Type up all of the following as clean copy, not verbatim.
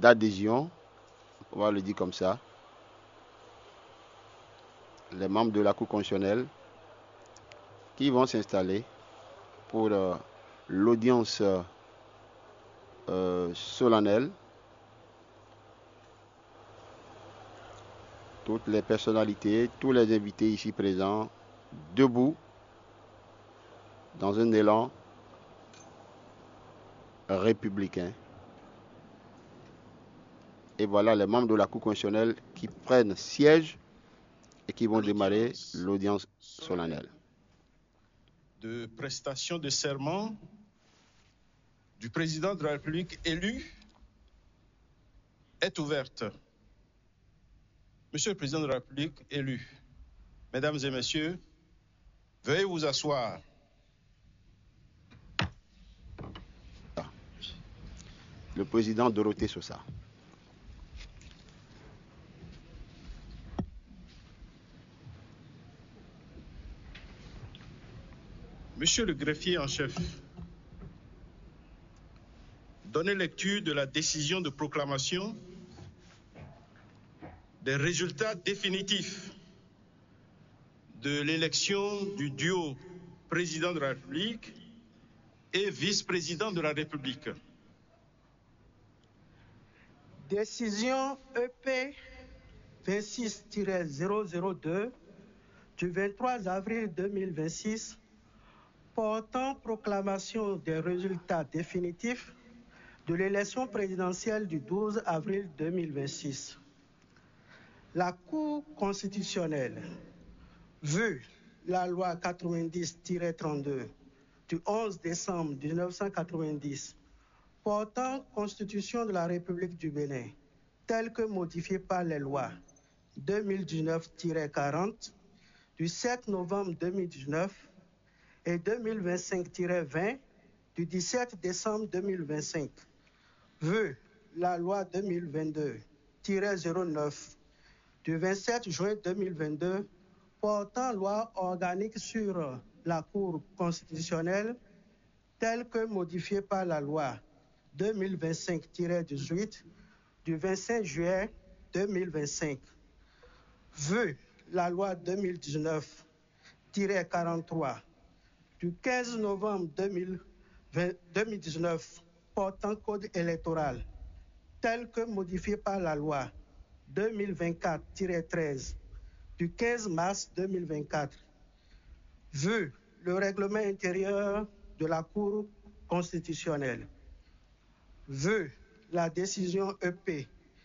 d'adhésion, on va le dire comme ça, les membres de la Cour constitutionnelle qui vont s'installer pour l'audience solennelle. Toutes les personnalités, tous les invités ici présents, debout, dans un élan républicain. Et voilà les membres de la Cour constitutionnelle qui prennent siège et qui vont démarrer l'audience solennelle. De prestation de serment du président de la République élu est ouverte. Monsieur le président de la République élu, mesdames et messieurs, veuillez vous asseoir. Le président Dorothée Sosa. Monsieur le greffier en chef, donnez lecture de la décision de proclamation des résultats définitifs de l'élection du duo président de la République et vice-président de la République. Décision EP 26-002 du 23 avril 2026 portant proclamation des résultats définitifs de l'élection présidentielle du 12 avril 2026. La Cour constitutionnelle, vu la loi 90-32 du 11 décembre 1990 portant Constitution de la République du Bénin, telle que modifiée par les lois 2019-40 du 7 novembre 2019 et 2025-20 du 17 décembre 2025, vu la loi 2022-09 du 27 juin 2022 portant loi organique sur la Cour constitutionnelle telle que modifiée par la loi 2025-18 du 25 juillet 2025, vu la loi 2019-43 du 15 novembre 2019 portant code électoral tel que modifié par la loi 2024-13 du 15 mars 2024, vu le règlement intérieur de la Cour constitutionnelle, vu la décision EP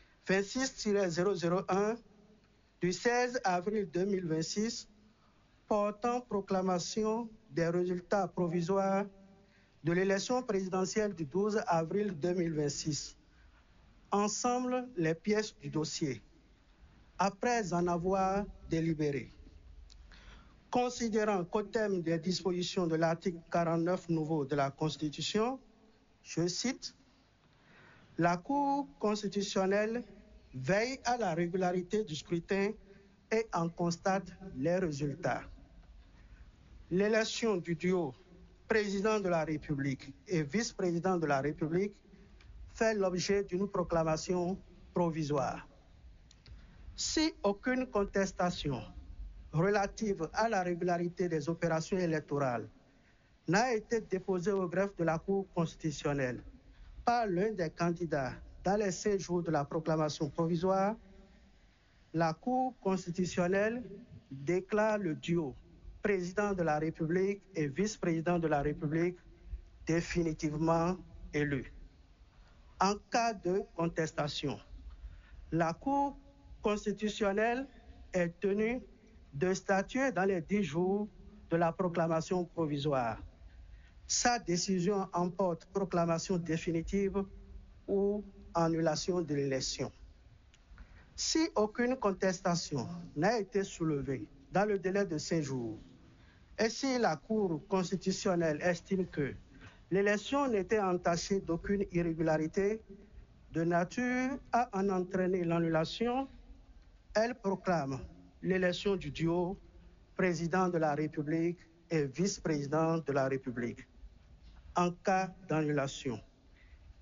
26-001 du 16 avril 2026 portant proclamation des résultats provisoires de l'élection présidentielle du 12 avril 2026. Ensemble, les pièces du dossier, après en avoir délibéré. Considérant qu'au terme des dispositions de l'article 49 nouveau de la Constitution, je cite, « La Cour constitutionnelle veille à la régularité du scrutin et en constate les résultats. L'élection du duo président de la République et vice-président de la République fait l'objet d'une proclamation provisoire. Si aucune contestation relative à la régularité des opérations électorales n'a été déposée au greffe de la Cour constitutionnelle par l'un des candidats dans les 5 jours de la proclamation provisoire, la Cour constitutionnelle déclare le duo président de la République et vice-président de la République définitivement élu. En cas de contestation, la Cour constitutionnelle est tenue de statuer dans les 10 jours de la proclamation provisoire. Sa décision emporte proclamation définitive ou annulation de l'élection. Si aucune contestation n'a été soulevée dans le délai de 5 jours, et si la Cour constitutionnelle estime que l'élection n'était entachée d'aucune irrégularité de nature à en entraîner l'annulation, elle proclame l'élection du duo président de la République et vice-président de la République. En cas d'annulation,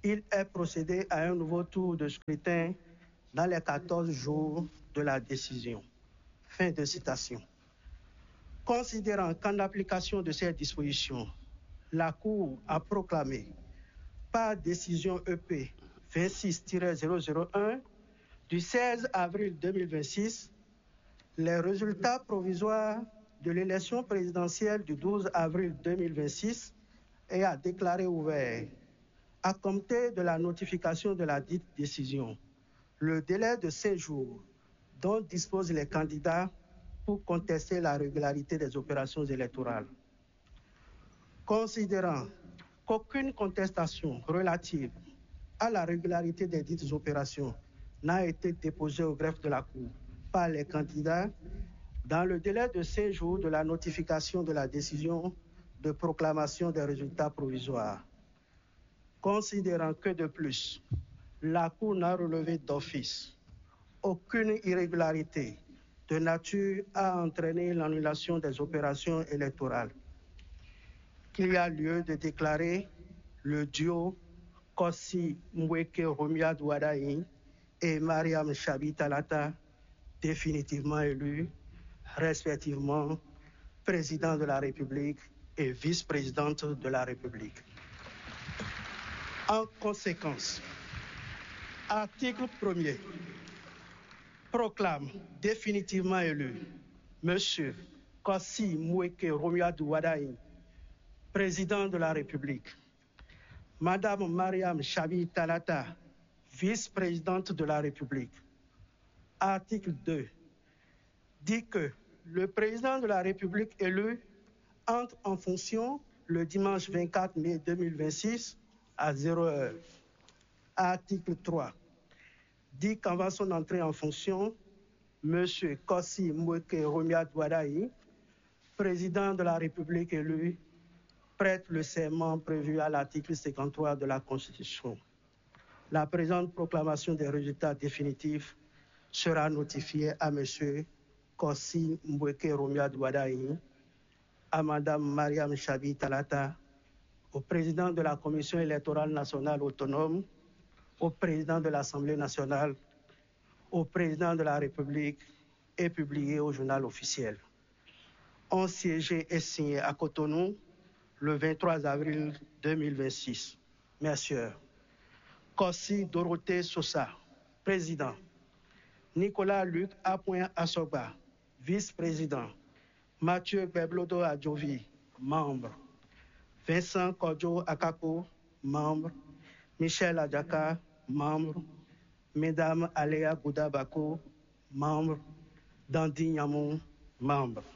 il est procédé à un nouveau tour de scrutin dans les 14 jours de la décision. Fin de citation. Considérant qu'en application de ces dispositions, la Cour a proclamé par décision EP 26-001 du 16 avril 2026 les résultats provisoires de l'élection présidentielle du 12 avril 2026 et a déclaré ouvert, à compter de la notification de la dite décision, le délai de 16 jours dont disposent les candidats pour contester la régularité des opérations électorales. Considérant qu'aucune contestation relative à la régularité des dites opérations n'a été déposée au greffe de la Cour par les candidats, dans le délai de 16 jours de la notification de la décision de proclamation des résultats provisoires. Considérant que de plus, la Cour n'a relevé d'office aucune irrégularité de nature à entraîner l'annulation des opérations électorales, qu'il y a lieu de déclarer le duo Kossi Mweke Romiad Wadaï et Mariam Chabi Talata définitivement élus, respectivement président de la République et vice-présidente de la République. En conséquence, article 1er proclame définitivement élu M. Kossi Mweke Romiad Wadaï, président de la République, Madame Mariam Chabi Talata, vice-présidente de la République. Article 2 dit que le président de la République élu entre en fonction le dimanche 24 mai 2026 à 0h. Article 3 dit qu'avant son entrée en fonction, M. Kossi Mweke Romiad Wadaï, président de la République élu, prête le serment prévu à l'article 53 de la Constitution. La présente proclamation des résultats définitifs sera notifiée à M. Kossi Mweke Romiad Wadaï, à Mme Mariam Chabi Talata, au président de la Commission électorale nationale autonome, au président de l'Assemblée nationale, au président de la République et publié au journal officiel. Ont siégé et signé à Cotonou le 23 avril 2026. Messieurs, Kossi Dorothée Sosa, président. Nicolas Luc Apoin Assoba, vice-président. Mathieu Beblodo Adjovi, membre. Vincent Kodjo Akako, membre. Michel Adjaka, membre. Mesdames Aléa Boudabako, membre. Dandy Nyamou, membre.